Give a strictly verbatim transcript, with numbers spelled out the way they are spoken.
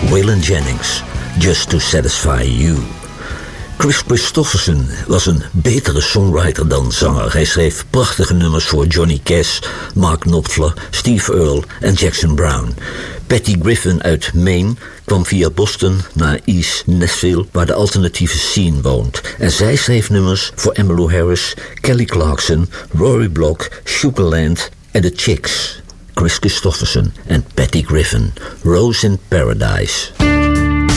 Waylon Jennings, Just to Satisfy You. Kris Kristofferson was een betere songwriter dan zanger. Hij schreef prachtige nummers voor Johnny Cash, Mark Knopfler, Steve Earle en Jackson Brown. Patty Griffin uit Maine kwam via Boston naar East Nashville, waar de alternatieve scene woont. En zij schreef nummers voor Emmylou Harris, Kelly Clarkson, Rory Block, Sugarland en The Chicks. Kris Kristofferson en Patty Griffin, Rose in Paradise.